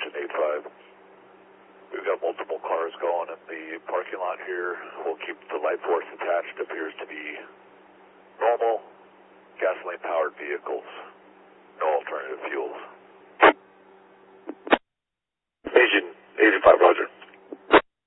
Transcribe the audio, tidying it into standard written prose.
Extension 85. We've got multiple cars going in the parking lot here. We'll keep the light force attached. Appears to be normal gasoline-powered vehicles. No alternative fuels.